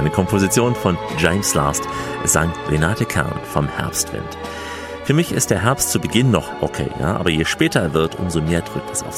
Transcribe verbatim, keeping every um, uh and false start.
eine Komposition von James Last. Es sang Renate Kern vom Herbstwind. Für mich ist der Herbst zu Beginn noch okay, ja, aber je später er wird, umso mehr drückt es auf